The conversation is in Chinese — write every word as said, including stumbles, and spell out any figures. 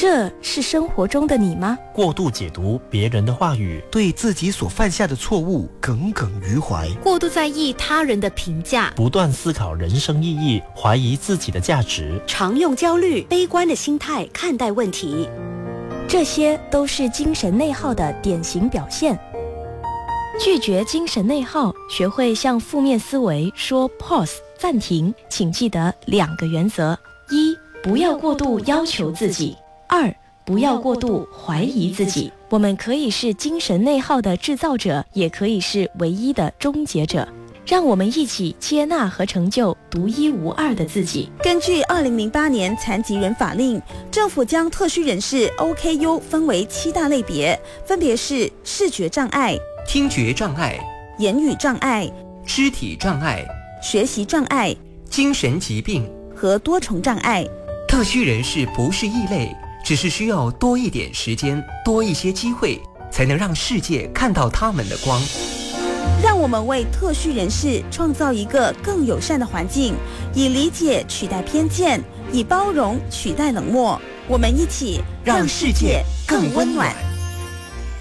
这是生活中的你吗？ 过度解读别人的话语， 对自己所犯下的错误耿耿于怀， 过度在意他人的评价， 不断思考人生意义，怀疑自己的价值， 常用焦虑、悲观的心态看待问题， 这些都是精神内耗的典型表现。拒绝精神内耗，学会向负面思维说 pause 暂停，请记得两个原则：一、不要过度要求自己；二、不要过度怀疑自己。我们可以是精神内耗的制造者，也可以是唯一的终结者。让我们一起接纳和成就独一无二的自己。 根据二零零八年残疾人法令，政府将特需人士 O K U 分为七大类别，分别是视觉障碍、 听觉障碍、 言语障碍、 肢体障碍、 学习障碍、 精神疾病和多重障碍。 特需人士不是异类，只是需要多一点时间，多一些机会，才能让世界看到他们的光。 让我们为特需人士创造一个更友善的环境，以理解取代偏见，以包容取代冷漠。我们一起让世界更温暖。